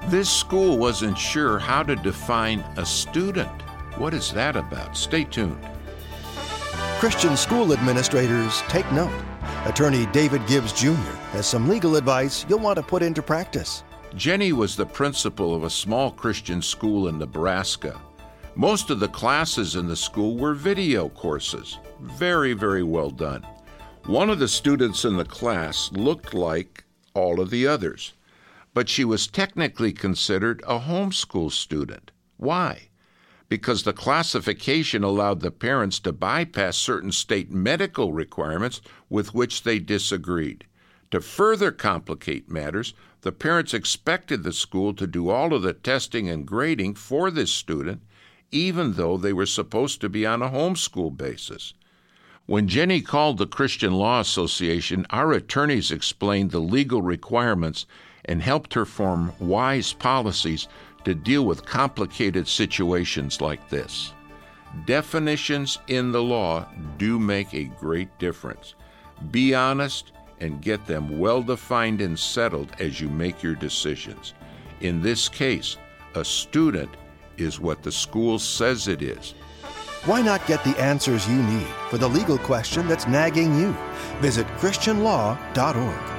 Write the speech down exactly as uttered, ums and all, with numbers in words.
This school wasn't sure how to define a student. What is that about? Stay tuned. Christian school administrators, take note. Attorney David Gibbs Junior has some legal advice you'll want to put into practice. Jenny was the principal of a small Christian school in Nebraska. Most of the classes in the school were video courses. Very, very well done. One of the students in the class looked like all of the others, but she was technically considered a homeschool student. Why? Because the classification allowed the parents to bypass certain state medical requirements with which they disagreed. To further complicate matters, the parents expected the school to do all of the testing and grading for this student, even though they were supposed to be on a homeschool basis. When Jenny called the Christian Law Association, our attorneys explained the legal requirements and helped her form wise policies to deal with complicated situations like this. Definitions in the law do make a great difference. Be honest and get them well-defined and settled as you make your decisions. In this case, a student is what the school says it is. Why not get the answers you need for the legal question that's nagging you? Visit Christian law dot org.